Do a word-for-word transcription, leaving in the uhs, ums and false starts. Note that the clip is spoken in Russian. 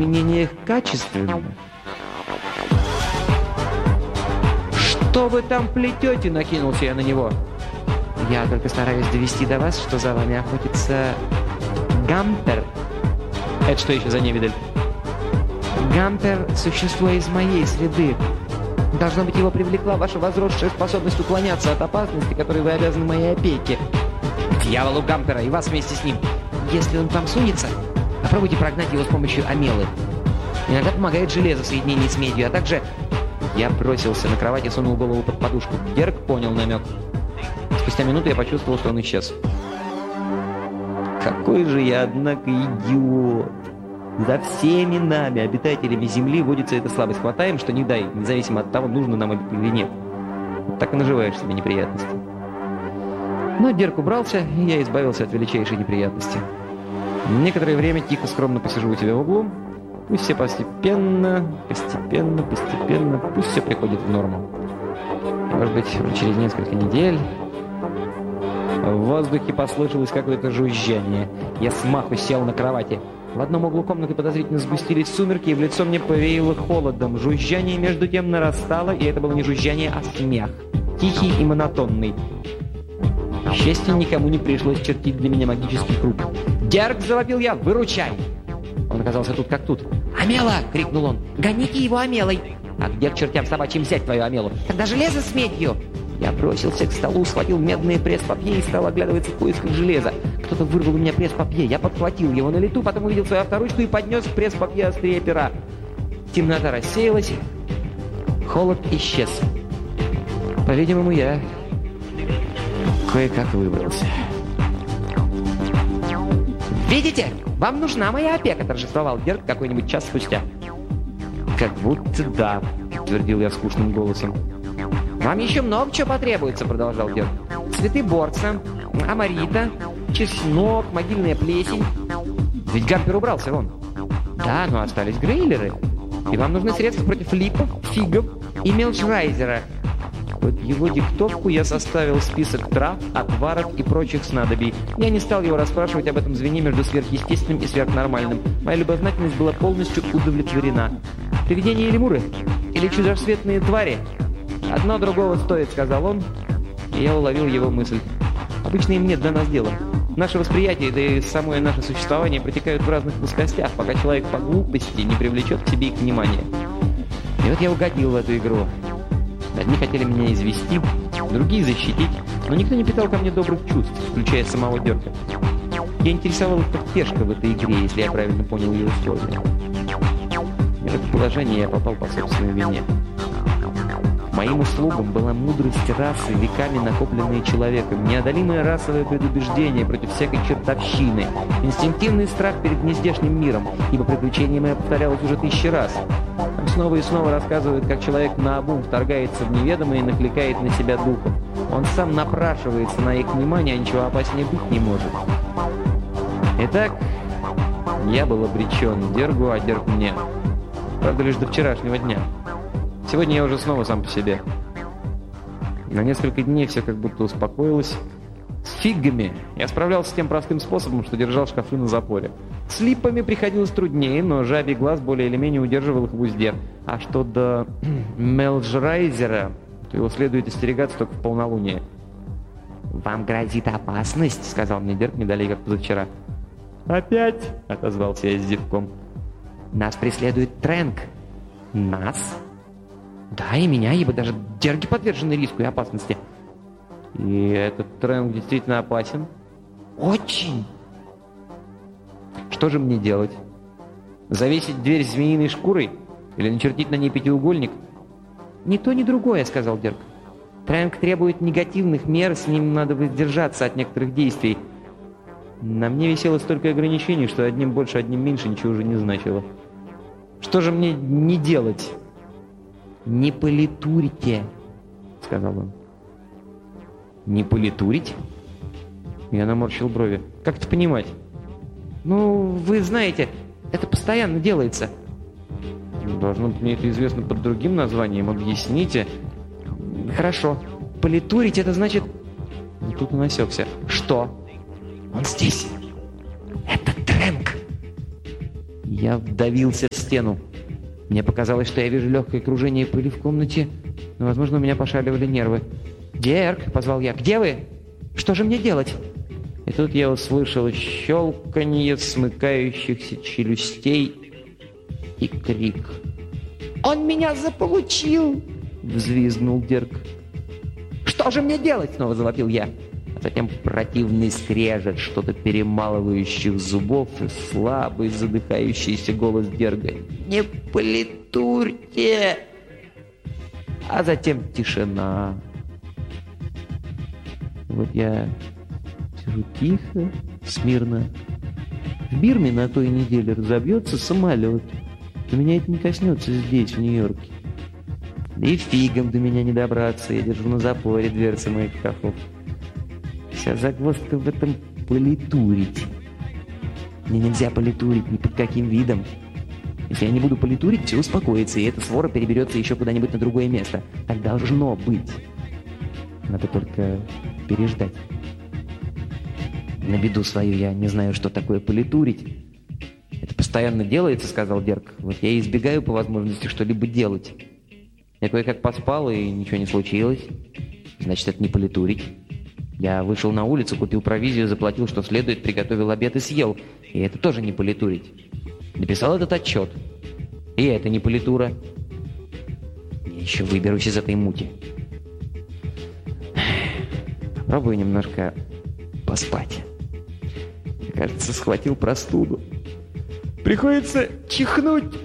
изменениях качественно. «Что вы там плетете?» — накинулся я на него. «Я только стараюсь довести до вас, что за вами охотится Гампер». «Это что еще за невидаль?» «Гампер — существо из моей среды. Должно быть, его привлекла ваша возросшая способность уклоняться от опасности, которой вы обязаны моей опеке». «К дьяволу Гампера и вас вместе с ним! Если он к вам сунется, попробуйте прогнать его с помощью амелы. Иногда помогает железо в соединении с медью, а также...» Я бросился на кровать и сунул голову под подушку. Дерек понял намек. Спустя минуту я почувствовал, что он исчез. Какой же я, однако, идиот! За всеми нами, обитателями Земли, водится эта слабость. Хватаем, что не дай, независимо от того, нужно нам это или нет. Вот так и наживаешь себе неприятности. Но Дерек убрался, и я избавился от величайшей неприятности. Некоторое время тихо, скромно посижу у тебя в углу. Пусть все постепенно, постепенно, постепенно, пусть все приходит в норму. Может быть, уже через несколько недель... В воздухе послышалось какое-то жужжание. Я с маху сел на кровати. В одном углу комнаты подозрительно сгустились сумерки, и в лицо мне повеяло холодом. Жужжание между тем нарастало, и это было не жужжание, а смех. Тихий и монотонный. К счастью, никому не пришлось чертить для меня магический круг. «Дерек!» — завопил я. «Выручай!» Он оказался тут как тут. «Амела!» — крикнул он. «Гоните его амелой!» «А где к чертям собачьим взять твою амелу?» «Тогда железо с медью!» Я бросился к столу, схватил медные пресс-папье и стал оглядываться в поисках железа. Кто-то вырвал у меня пресс-папье. Я подхватил его на лету, потом увидел свою авторучку и поднес к пресс-папье острие пера. Темнота рассеялась. Холод исчез. По-видимому, я кое-как выбрался. «Видите? Вам нужна моя опека!» — торжествовал Дерек какой-нибудь час спустя. «Как будто да», — подтвердил я скучным голосом. «Вам еще много чего потребуется», — продолжал Дерек. «Цветы борца, амарита, чеснок, могильная плесень». Ведь Гампер убрался вон. «Да, но остались грейлеры. И вам нужны средства против липов, фигов и мелчрайзера». Под его диктовку я составил список трав, отваров и прочих снадобий. Я не стал его расспрашивать об этом звене между сверхъестественным и сверхнормальным. Моя любознательность была полностью удовлетворена. «Привидения или муры? Или чудосветные твари?» «Одно другого стоит», — сказал он, и я уловил его мысль. «Обычно им нет до нас дела. Наше восприятие, да и самое наше существование протекают в разных плоскостях, пока человек по глупости не привлечет к себе их внимание. И вот я угодил в эту игру. Одни хотели меня извести, другие защитить, но никто не питал ко мне добрых чувств, включая самого Дерека. Я интересовал их как пешка в этой игре, если я правильно понял ее условия. И в это положение я попал по собственной вине. Моим услугам была мудрость расы, веками накопленная человеком, неодолимое расовое предубеждение против всякой чертовщины, инстинктивный страх перед нездешним миром, ибо приключение мое повторялось уже тысячи раз. Там снова и снова рассказывают, как человек наобум вторгается в неведомое и накликает на себя духов. Он сам напрашивается на их внимание, а ничего опаснее быть не может. Итак, я был обречен Дергу, а Дерг мне. Правда, лишь до вчерашнего дня. Сегодня я уже снова сам по себе. На несколько дней все как будто успокоилось. С фигами я справлялся тем простым способом, что держал шкафы на запоре. С липами приходилось труднее, но жабий глаз более или менее удерживал их в узде. А что до мелчрайзера, то его следует остерегаться только в полнолуние. «Вам грозит опасность», — сказал мне Дерек не далее, как позавчера. «Опять?» — отозвался я с зевком. «Нас преследует Трэнк». «Нас?» «Да, и меня, ибо даже дерги подвержены риску и опасности». «И этот Трэнк действительно опасен?» «Очень!» «Что же мне делать? Завесить дверь змеиной шкурой? Или начертить на ней пятиугольник?» «Ни то, ни другое», — сказал Дерек. «Трэнк требует негативных мер, с ним надо воздержаться от некоторых действий. На мне висело столько ограничений, что одним больше, одним меньше ничего уже не значило. Что же мне не делать?» «Не политурите», — сказал он. «Не политурить?» Я наморщил брови. «Как это понимать?» «Ну, вы знаете, это постоянно делается». «Должно быть, мне это известно под другим названием. Объясните». «Хорошо. Политурить — это значит...» И тут он осекся. «Что?» «Он здесь. Это Трэнк». Я вдавился в стену. Мне показалось, что я вижу легкое кружение пыли в комнате, но, возможно, у меня пошаливали нервы. «Дерг!» — позвал я. «Где вы? Что же мне делать?» И тут я услышал щелканье смыкающихся челюстей и крик. «Он меня заполучил!» — взвизгнул Дерг. «Что же мне делать?» — снова завопил я. А затем противный скрежет, что-то перемалывающих зубов и слабый задыхающийся голос Дерга. «Не политурьте!» А затем тишина. Вот я сижу тихо, смирно. В Бирме на той неделе разобьется самолет. Но меня это не коснется здесь, в Нью-Йорке. И фигом до меня не добраться. Я держу на запоре дверцы моих шкафов. Вся загвоздка в этом политурить. Мне нельзя политурить ни под каким видом. Если я не буду политурить, все успокоится, и эта свора переберется еще куда-нибудь на другое место. Так должно быть. Надо только переждать. На беду свою я не знаю, что такое политурить. Это постоянно делается, сказал Дерг. Вот я и избегаю по возможности что-либо делать. Я кое-как поспал, и ничего не случилось. Значит, это не политурить. Я вышел на улицу, купил провизию, заплатил, что следует, приготовил обед и съел. И это тоже не политурить. Написал этот отчет. И это не политура. Я еще выберусь из этой мути. Попробую немножко поспать. Мне кажется, схватил простуду. Приходится чихнуть